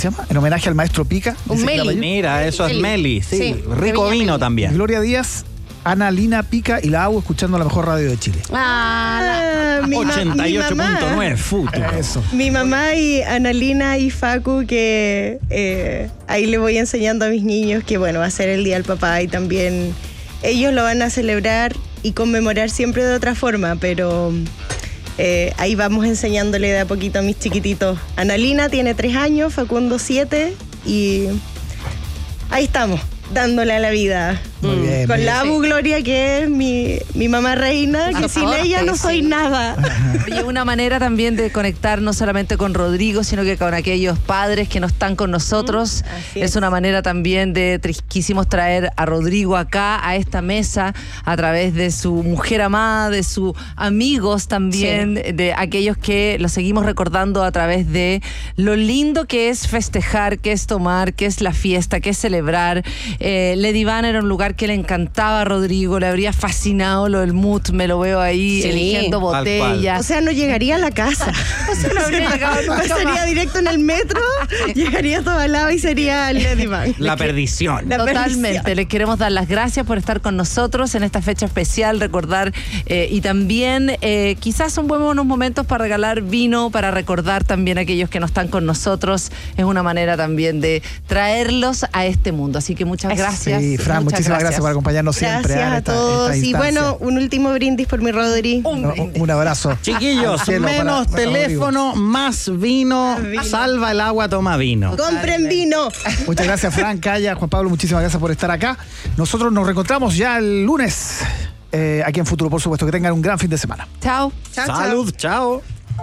se llama? En homenaje al maestro Pica. Un Meli. Mira, eso es Meli, sí. Rico vino Meli también. Gloria Díaz, Ana Lina Pica y la hago escuchando la mejor radio de Chile. Mi 88.9 Futuro. Eso. Mi mamá y Analina y Facu, que ahí le voy enseñando a mis niños que bueno, va a ser el Día del Papá y también ellos lo van a celebrar y conmemorar siempre de otra forma, pero ahí vamos enseñándole de a poquito a mis chiquititos. Analina tiene 3 años, Facundo 7 y ahí estamos, dándole a la vida. Muy bien. Con muy la bien. Abu Gloria, que es mi mamá reina, que sin ella no soy nada. Oye, una manera también de conectar no solamente con Rodrigo, sino que con aquellos padres que no están con nosotros. Así Es una manera también de quisimos traer a Rodrigo acá, a esta mesa, a través de su mujer amada, de sus amigos también, de aquellos que los seguimos recordando a través de lo lindo que es festejar, que es tomar, que es la fiesta, que es celebrar. Lady Van era un lugar que le encantaba a Rodrigo, le habría fascinado lo del mood, me lo veo ahí Sí. eligiendo Tal cual. botellas. O sea, no llegaría a la casa. O sea, no habría llegado nunca más. Pasaría directo en el metro, llegaría todo al lado y sería Lady Van. La perdición. La Totalmente, perdición. les queremos dar las gracias por estar con nosotros en esta fecha especial, recordar y también quizás son buenos momentos para regalar vino, para recordar también a aquellos que no están con nosotros, es una manera también de traerlos a este mundo, así que muchas gracias. Sí, Fran, muchas muchísimas gracias por acompañarnos siempre. Gracias a todos. Y bueno, un último brindis por mi Rodri. un abrazo. Chiquillos, Al cielo menos para teléfono, más vino, salva el agua, toma vino. ¡Compren vino! Muchas gracias, Fran, Calla, Juan Pablo, muchísimas gracias por estar acá. Nosotros nos reencontramos ya el lunes aquí en Futuro, por supuesto. Que tengan un gran fin de semana. Chao. Salud, chao.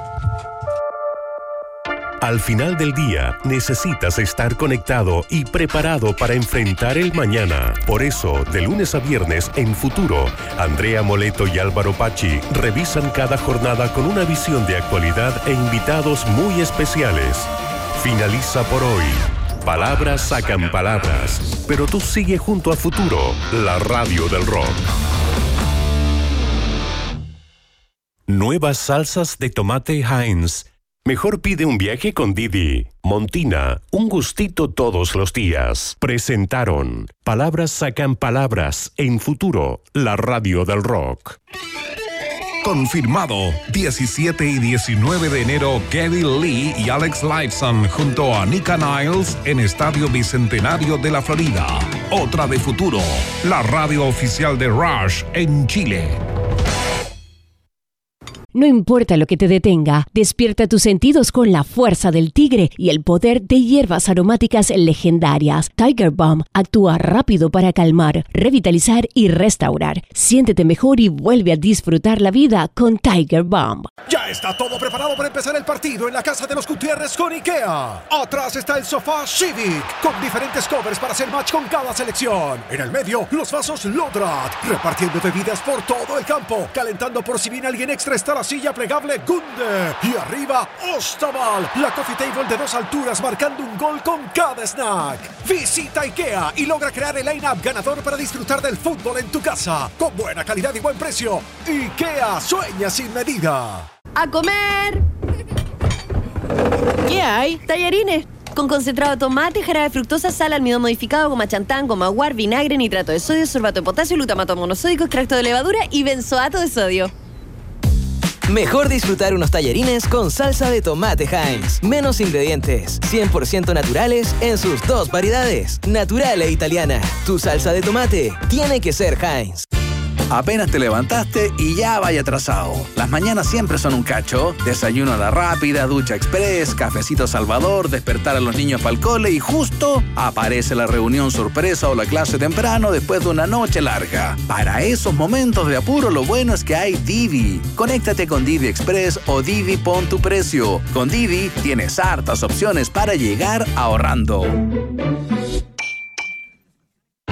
Al final del día, necesitas estar conectado y preparado para enfrentar el mañana. Por eso, de lunes a viernes en Futuro, Andrea Moleto y Álvaro Pachi revisan cada jornada con una visión de actualidad e invitados muy especiales. Finaliza por hoy. Palabras sacan palabras, pero tú sigue junto a Futuro, la radio del rock. Nuevas salsas de tomate Heinz. Mejor pide un viaje con Didi. Montina, un gustito todos los días. Presentaron Palabras sacan palabras en Futuro, la radio del rock. Confirmado, 17 y 19 de enero, Geddy Lee y Alex Lifeson junto a Nika Niles en Estadio Bicentenario de la Florida. Otra de Futuro, la radio oficial de Rush en Chile. No importa lo que te detenga, despierta tus sentidos con la fuerza del tigre y el poder de hierbas aromáticas legendarias. Tiger Balm actúa rápido para calmar, revitalizar y restaurar. Siéntete mejor y vuelve a disfrutar la vida con Tiger Balm. Ya está todo preparado para empezar el partido en la casa de los Gutiérrez con IKEA. Atrás está el sofá Civic, con diferentes covers para hacer match con cada selección. En el medio, los vasos Lodrat, repartiendo bebidas por todo el campo, calentando por si viene alguien extra está la silla plegable Gunde. Y arriba, Ostaval, la coffee table de 2 alturas marcando un gol con cada snack. Visita IKEA y logra crear el line-up ganador para disfrutar del fútbol en tu casa, con buena calidad y buen precio. IKEA, sueña sin medida. ¡A comer! ¿Qué hay? Tallarines. Con concentrado de tomate, jarabe de fructosa, sal, almidón modificado, goma chantán, goma guar, vinagre, nitrato de sodio, sorbato de potasio, glutamato monosódico, extracto de levadura y benzoato de sodio. Mejor disfrutar unos tallarines con salsa de tomate Heinz. Menos ingredientes, 100% naturales en sus 2 variedades, natural e italiana. Tu salsa de tomate tiene que ser Heinz. Apenas te levantaste y ya vaya atrasado. Las mañanas siempre son un cacho. Desayuno a la rápida, ducha express, cafecito Salvador, despertar a los niños para el cole y justo aparece la reunión sorpresa o la clase temprano después de una noche larga. Para esos momentos de apuro lo bueno es que hay Didi. Conéctate con Didi Express o Didi Pon tu Precio. Con Didi tienes hartas opciones para llegar ahorrando.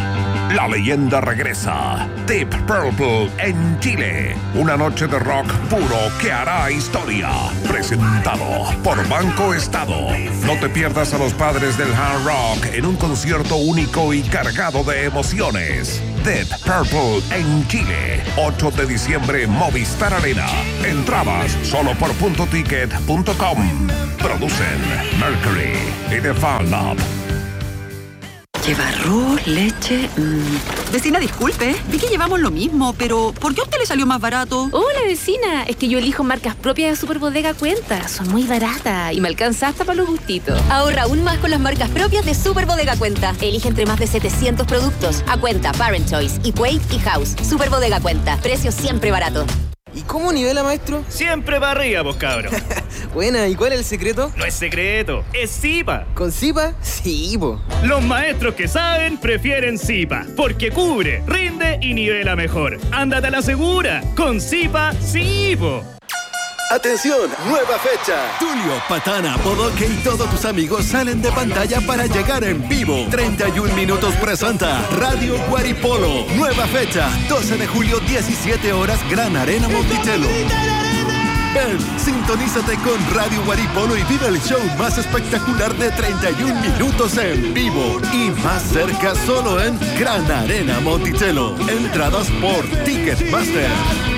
La leyenda regresa. Deep Purple en Chile. Una noche de rock puro que hará historia. Presentado por Banco Estado. No te pierdas a los padres del hard rock en un concierto único y cargado de emociones. Deep Purple en Chile. 8 de diciembre, Movistar Arena. Entradas solo por puntoticket.com. Producen Mercury y The Fan Lab. Lleva arroz, leche. Vecina, disculpe, vi que llevamos lo mismo, pero ¿por qué a usted le salió más barato? Hola, vecina, es que yo elijo marcas propias de Superbodega Cuenta. Son muy baratas y me alcanza hasta para los gustitos. Ahorra aún más con las marcas propias de Superbodega Cuenta. Elige entre más de 700 productos. A Cuenta, Parent Choice, Equate y House. Superbodega Cuenta, precios siempre baratos. ¿Y cómo nivela, maestro? Siempre para arriba, vos cabros. Buena, ¿y cuál es el secreto? No es secreto, es Zipa. ¿Con Zipa? Sí, po. Los maestros que saben prefieren Zipa, porque cubre, rinde y nivela mejor. Ándate a la segura, con Zipa, sí, po. ¡Atención! ¡Nueva fecha! Tulio, Patana, Bodoque y todos tus amigos salen de pantalla para llegar en vivo. 31 minutos presenta Radio Guaripolo. Nueva fecha, 12 de julio, 17 horas, Gran Arena Monticello. Ven, sintonízate con Radio Guaripolo y vive el show más espectacular de 31 minutos en vivo. Y más cerca solo en Gran Arena Monticello. Entradas por Ticketmaster.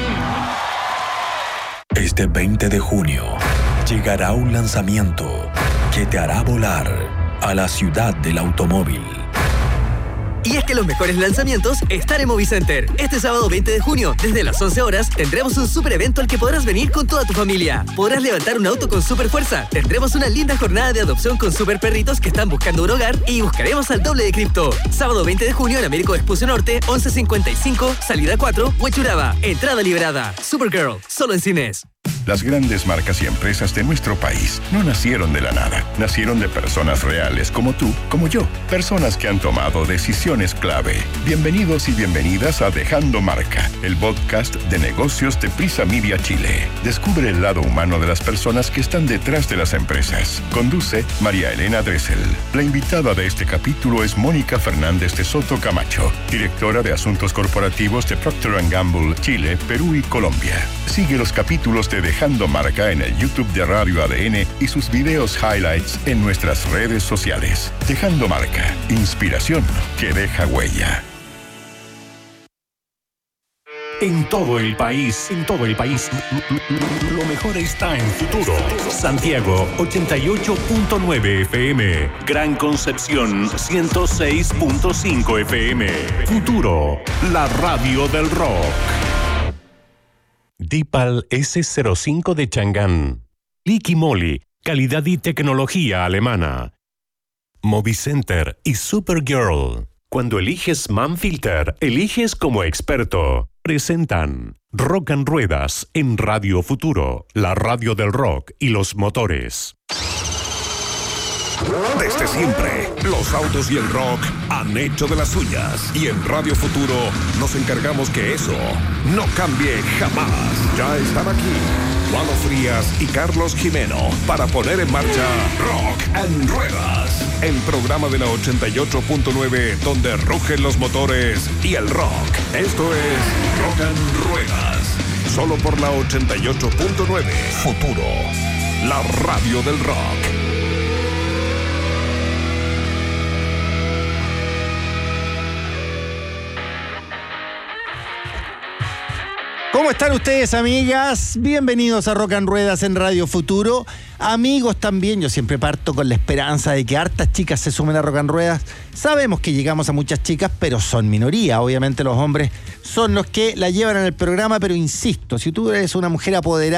Este 20 de junio llegará un lanzamiento que te hará volar a la ciudad del automóvil. Y es que los mejores lanzamientos están en Movicenter. Este sábado 20 de junio, desde las 11 horas, tendremos un super evento al que podrás venir con toda tu familia. Podrás levantar un auto con super fuerza. Tendremos una linda jornada de adopción con super perritos que están buscando un hogar y buscaremos al doble de cripto. Sábado 20 de junio en Américo Vespucio Norte, 11:55, salida 4, Huechuraba. Entrada liberada. Supergirl, solo en cines. Las grandes marcas y empresas de nuestro país no nacieron de la nada. Nacieron de personas reales como tú, como yo. Personas que han tomado decisiones clave. Bienvenidos y bienvenidas a Dejando Marca, el podcast de negocios de Prisa Media Chile. Descubre el lado humano de las personas que están detrás de las empresas. Conduce María Elena Dressel. La invitada de este capítulo es Mónica Fernández de Soto Camacho, directora de Asuntos Corporativos de Procter & Gamble, Chile, Perú y Colombia. Sigue los capítulos de Dejando Marca en el YouTube de Radio ADN y sus videos highlights en nuestras redes sociales. Dejando Marca, inspiración que deja huella. En todo el país, lo mejor está en Futuro. Santiago 88.9 FM, Gran Concepción 106.5 FM. Futuro, la radio del rock. Dipal S05 de Chang'an. Liqui Moly, calidad y tecnología alemana. Movicenter y Supergirl. Cuando eliges Manfilter, eliges como experto. Presentan Rock and Ruedas en Radio Futuro, la radio del rock y los motores. Desde siempre, los autos y el rock han hecho de las suyas. Y en Radio Futuro nos encargamos que eso no cambie jamás. Ya están aquí Lalo Frías y Carlos Jimeno para poner en marcha Rock and Ruedas, el programa de la 88.9 donde rugen los motores y el rock. Esto es Rock and Ruedas, solo por la 88.9 Futuro, la radio del rock. ¿Cómo están ustedes, amigas? Bienvenidos a Rock and Ruedas en Radio Futuro. Amigos también, yo siempre parto con la esperanza de que hartas chicas se sumen a Rock and Ruedas. Sabemos que llegamos a muchas chicas, pero son minoría. Obviamente los hombres son los que la llevan en el programa, pero insisto, si tú eres una mujer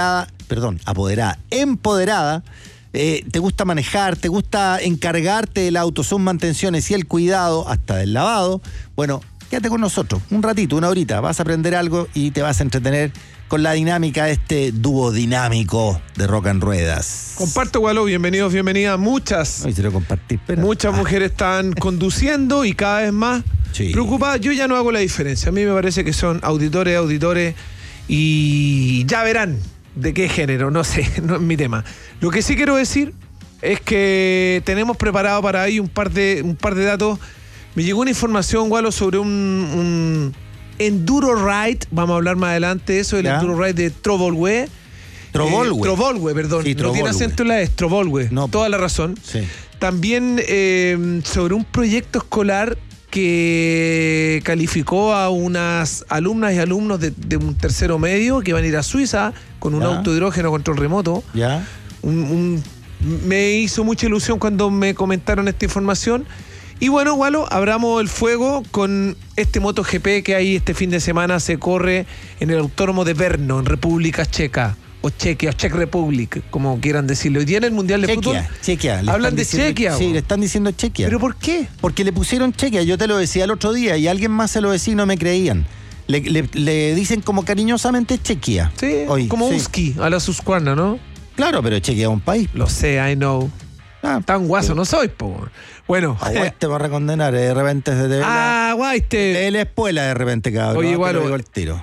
empoderada, te gusta manejar, te gusta encargarte del auto, sus mantenciones y el cuidado, hasta del lavado, bueno, quédate con nosotros, un ratito, una horita, vas a aprender algo y te vas a entretener con la dinámica de este dúo dinámico de Rock and Ruedas. Comparto, Gualo, bienvenidos, bienvenidas. Muchas mujeres están conduciendo y cada vez más preocupadas. Yo ya no hago la diferencia. A mí me parece que son auditores y ya verán de qué género, no sé, no es mi tema. Lo que sí quiero decir es que tenemos preparado para ahí un par de datos Me llegó una información, Gualo, sobre un Enduro Ride. Vamos a hablar más adelante de eso, el Enduro Ride de Trovolwe. Trovolwe, perdón. Sí, no tiene acento en la S, Trovolwe. No, toda la razón. Sí. También sobre un proyecto escolar que calificó a unas alumnas y alumnos de un tercero medio que van a ir a Suiza con un auto de hidrógeno a control remoto. Ya. Me hizo mucha ilusión cuando me comentaron esta información. Y bueno, Gualo, abramos el fuego con este MotoGP que ahí este fin de semana se corre en el Autódromo de Brno, en República Checa. O Chequia, o Czech Republic, como quieran decirlo. Hoy día en el Mundial de Fútbol Chequia. Hablan de Chequia. Sí, le están diciendo Chequia. ¿Pero por qué? Porque le pusieron Chequia. Yo te lo decía el otro día y alguien más se lo decía y no me creían. Le dicen como cariñosamente Chequia. Sí, hoy, como Uski a la Susquehanna, ¿no? Claro, pero Chequia es un país. Lo sé, I know. Tan guaso no soy, po. Bueno. Guaiste va a recondenar, de repente se te ve. Guaiste. Él es espuela de repente, cabrón. Oye, igual. El tiro.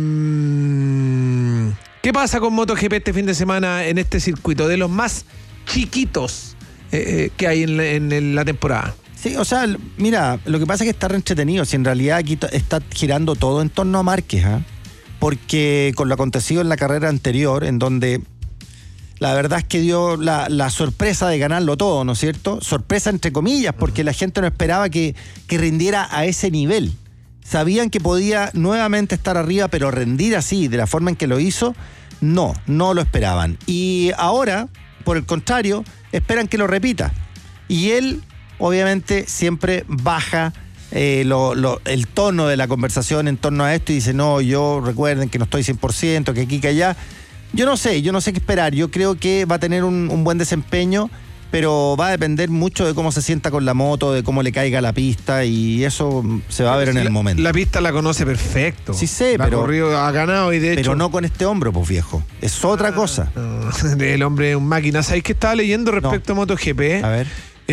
¿Qué pasa con MotoGP este fin de semana en este circuito? De los más chiquitos que hay en la temporada. Sí, o sea, mira, lo que pasa es que está re entretenido. Si en realidad aquí está girando todo en torno a Márquez, porque con lo acontecido en la carrera anterior, en donde la verdad es que dio la sorpresa de ganarlo todo, ¿no es cierto? Sorpresa entre comillas, porque la gente no esperaba que rindiera a ese nivel. Sabían que podía nuevamente estar arriba, pero rendir así, de la forma en que lo hizo, no lo esperaban. Y ahora, por el contrario, esperan que lo repita. Y él, obviamente, siempre baja el tono de la conversación en torno a esto y dice, no, yo recuerden que no estoy 100%, que aquí, que allá. Yo no sé qué esperar. Yo creo que va a tener un buen desempeño, pero va a depender mucho de cómo se sienta con la moto, de cómo le caiga la pista, y eso se va a ver en el momento. La pista la conoce perfecto. Sí sé, pero ha ganado y de hecho... Pero no con este hombro, pues viejo. Es otra cosa. No. El hombre es un máquina. ¿Sabes qué estaba leyendo respecto a MotoGP? A ver.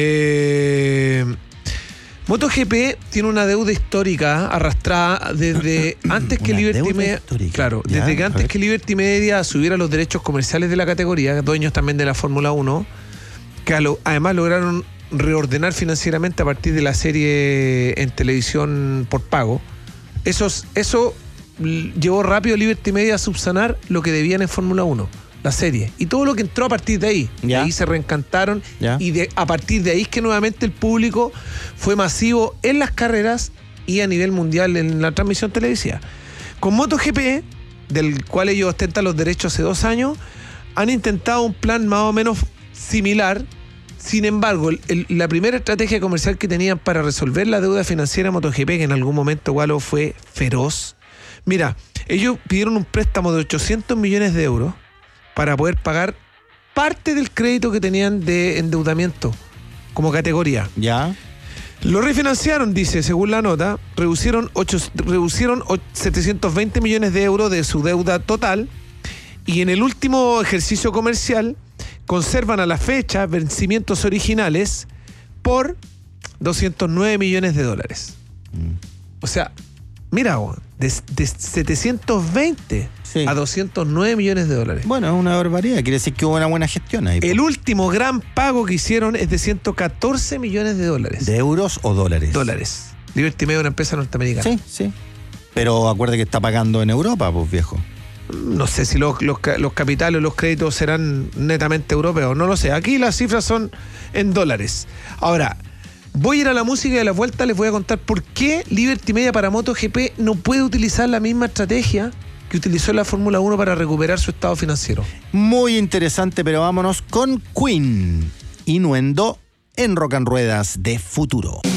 MotoGP tiene una deuda histórica arrastrada desde antes que Liberty Media. Claro, ya, desde que antes que Liberty Media subiera los derechos comerciales de la categoría, dueños también de la Fórmula 1, que además lograron reordenar financieramente a partir de la serie en televisión por pago. Eso llevó rápido a Liberty Media a subsanar lo que debían en Fórmula 1, la serie. Y todo lo que entró a partir de ahí. Ya. De ahí se reencantaron. Ya. Y a partir de ahí es que nuevamente el público fue masivo en las carreras y a nivel mundial en la transmisión televisiva. Con MotoGP, del cual ellos ostentan los derechos hace 2 años, han intentado un plan más o menos similar. Sin embargo, la primera estrategia comercial que tenían para resolver la deuda financiera de MotoGP, que en algún momento Gualo fue feroz. Mira, ellos pidieron un préstamo de 800 millones de euros para poder pagar parte del crédito que tenían de endeudamiento como categoría. Ya. Lo refinanciaron, dice, según la nota, reducieron 720 millones de euros de su deuda total, y en el último ejercicio comercial conservan a la fecha vencimientos originales por 209 millones de dólares. O sea, mira, de 720 a 209 millones de dólares. Bueno, es una barbaridad. Quiere decir que hubo una buena gestión ahí. El último gran pago que hicieron es de 114 millones de dólares. ¿De euros o dólares? Dólares. Liberty Media es una empresa norteamericana. Sí. Pero acuerde que está pagando en Europa, pues viejo. No sé si los capitales o los créditos serán netamente europeos, no lo sé. Aquí las cifras son en dólares. Ahora, voy a ir a la música y a la vuelta les voy a contar por qué Liberty Media para MotoGP no puede utilizar la misma estrategia que utilizó la Fórmula 1 para recuperar su estado financiero. Muy interesante, pero vámonos con Queen. Innuendo en Rock and Ruedas de Futuro.